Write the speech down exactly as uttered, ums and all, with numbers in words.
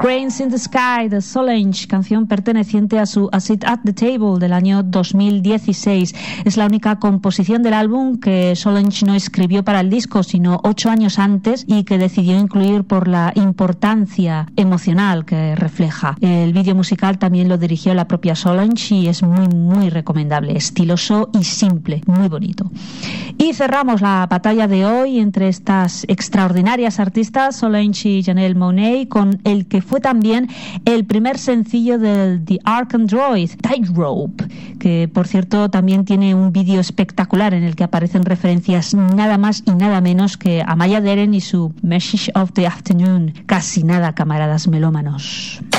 Cranes in the Sky de Solange, canción perteneciente a su A Seat at the Table del año dos mil dieciséis. Es la única composición del álbum que Solange no escribió para el disco, sino ocho años antes, y que decidió incluir por la importancia emocional que refleja. El vídeo musical también lo dirigió la propia Solange y es muy, muy recomendable, estiloso y simple, muy bonito. Y cerramos la batalla de hoy entre estas extraordinarias artistas, Solange y Janelle Monáe, con el que fue también el primer sencillo del The Ark Android, Tightrope, que por cierto también tiene un vídeo espectacular en el que aparecen referencias nada más y nada menos que a Maya Deren y su Message of the Afternoon. Casi nada, camaradas melómanos.